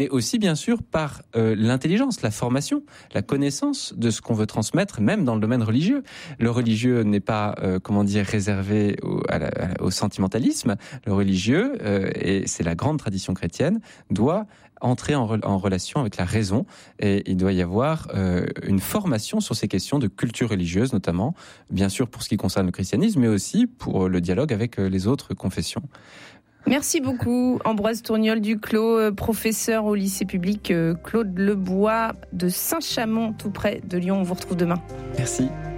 Et aussi, bien sûr, par l'intelligence, la formation, la connaissance de ce qu'on veut transmettre, même dans le domaine religieux. Le religieux n'est pas, réservé au sentimentalisme. Le religieux, et c'est la grande tradition chrétienne, doit entrer en relation avec la raison, et il doit y avoir une formation sur ces questions de culture religieuse, notamment, bien sûr pour ce qui concerne le christianisme, mais aussi pour le dialogue avec les autres confessions. Merci beaucoup Ambroise Tourniol-Duclos, professeur au lycée public Claude Lebois de Saint-Chamond, tout près de Lyon. On vous retrouve demain. Merci.